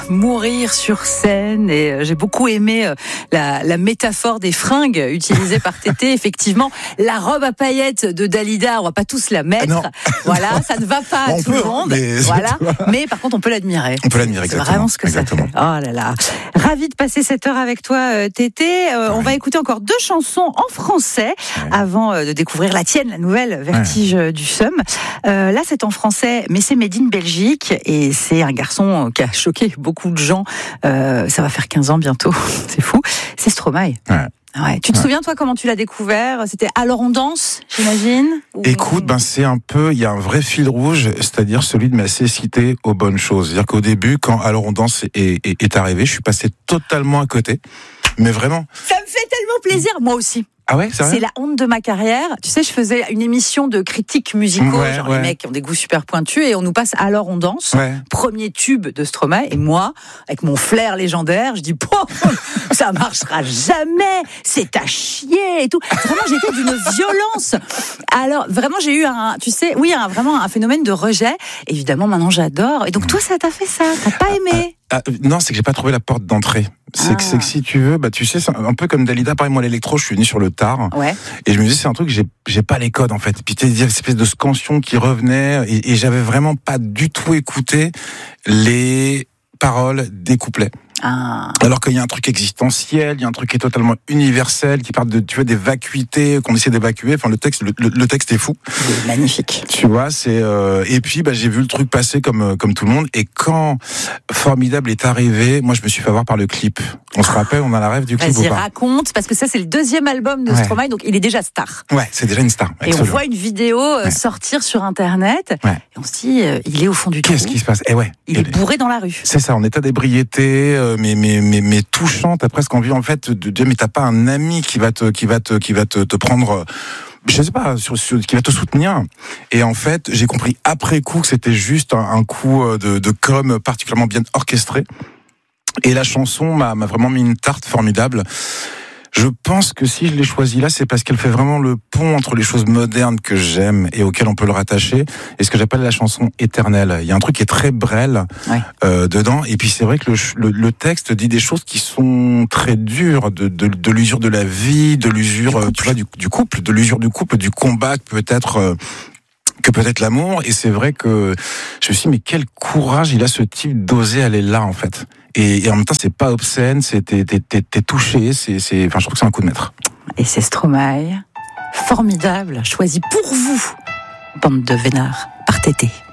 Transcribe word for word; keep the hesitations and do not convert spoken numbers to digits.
mourir sur scène. Et euh, j'ai beaucoup aimé euh, la, la métaphore des fringues utilisées par Tété. Effectivement, la robe à paillettes de Dalida, on va pas tous la mettre. Ah voilà, ça ne va pas à bon, tout peut, le monde. Mais, voilà. Mais par contre, on peut l'admirer. On peut l'admirer, c'est exactement. C'est vraiment ce que exactement. ça fait. Oh là là. Ravi de passer cette heure avec toi, euh, Tété. Euh, ouais. On va écouter encore deux chansons en français ouais. avant euh, de découvrir la tienne, la nouvelle Vertige ouais. du Somme. Euh, là, c'est en français, mais c'est made in Belgique et c'est un garçon qui a choqué beaucoup de gens. Euh, ça va faire quinze ans bientôt, c'est fou. C'est Stromae. Ouais. Ouais. Tu te ouais. souviens, toi, comment tu l'as découvert ? C'était Alors on danse, j'imagine ? Ou... Écoute, ben c'est un peu, il y a un vrai fil rouge, c'est-à-dire celui de ma cécité aux bonnes choses. C'est-à-dire qu'au début, quand Alors on danse est, est, est arrivé, je suis passé totalement à côté. Mais vraiment. Ça me fait tellement plaisir, moi aussi. Ah ouais, c'est vrai ? C'est la honte de ma carrière. Tu sais, je faisais une émission de critiques musicaux, ouais, genre ouais. les mecs qui ont des goûts super pointus, et on nous passe Alors on danse, ouais. premier tube de Stromae, et moi, avec mon flair légendaire, je dis, ça marchera jamais, c'est à chier et tout. Vraiment, j'étais d'une violence. Alors, vraiment, j'ai eu un, tu sais, oui, un, vraiment un phénomène de rejet. Évidemment, maintenant, j'adore. Et donc, toi, ça t'a fait ça, t'as pas aimé ? Ah, ah, non, c'est que j'ai pas trouvé la porte d'entrée. C'est, ah. que, c'est que si tu veux, bah tu sais, c'est un peu comme Dalida. Pareil, moi, l'électro, je suis venu sur le tard. Ouais. Et je me disais, c'est un truc, j'ai, j'ai pas les codes, en fait. Puis tu sais, il y avait cette espèce de scansion qui revenait, et, et j'avais vraiment pas du tout écouté les paroles des couplets. Ah. Alors qu'il y a un truc existentiel, il y a un truc qui est totalement universel, qui parle de, tu vois, des vacuités qu'on essaie d'évacuer. Enfin, le texte, le, le, le texte est fou. C'est magnifique. Tu vois, c'est euh, et puis bah j'ai vu le truc passer comme comme tout le monde. Et quand Formidable est arrivé, moi je me suis fait avoir par le clip. On se rappelle, on a la rêve du clip. Vas-y, ou pas raconte, parce que ça c'est le deuxième album de ouais. Stromae, donc il est déjà star. Ouais, c'est déjà une star. Et absolument. On voit une vidéo euh, ouais. sortir sur internet. Ouais. Et on se dit, euh, il est au fond du trou. Qu'est-ce qui se passe ? Eh ouais. Il est bourré dans la rue. C'est ça, en état d'ébriété, euh, mais mais mais mais touchant. T'as presque envie en fait de dire, mais t'as pas un ami qui va te qui va te qui va te, te prendre. Je sais pas, sur, sur, qui va te soutenir. Et en fait, j'ai compris après coup que c'était juste un, un coup de, de com particulièrement bien orchestré. Et la chanson m'a, m'a vraiment mis une tarte formidable. Je pense que si je l'ai choisie là, c'est parce qu'elle fait vraiment le pont entre les choses modernes que j'aime et auxquelles on peut le rattacher, et ce que j'appelle la chanson éternelle. Il y a un truc qui est très Brel ouais. euh, dedans, et puis c'est vrai que le, le, le texte dit des choses qui sont très dures, de, de, de l'usure de la vie, de l'usure euh, tu vois, du, du couple, de l'usure du couple, du combat que peut-être... Euh, que peut-être l'amour, et c'est vrai que je me suis dit, mais quel courage il a ce type d'oser aller là, en fait. Et, et en même temps, c'est pas obscène, c'est, t'es, t'es, t'es, t'es touché, c'est, c'est, enfin, je trouve que c'est un coup de maître. Et c'est Stromae, formidable, choisi pour vous, bande de vénards, par Tété.